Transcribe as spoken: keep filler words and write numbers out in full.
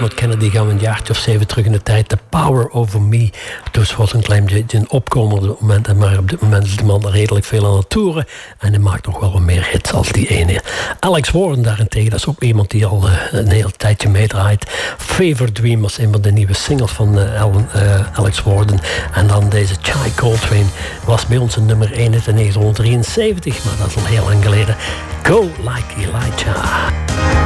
Dermot Kennedy gaan we een jaartje of zeven terug in de tijd. The Power Over Me. Dus was een klein beetje een opkomer op dit moment. Maar op dit moment is de man redelijk veel aan het toeren. En hij maakt nog wel wat meer hits als die ene. Alex Warren daarentegen, dat is ook iemand die al uh, een heel tijdje meedraait. Fever Dream was een van de nieuwe singles van uh, Alan, uh, Alex Warren. En dan deze Chai Coltrane was bij ons een nummer één uit negentien drieënzeventig. Maar dat is al heel lang geleden. Go Like Elijah.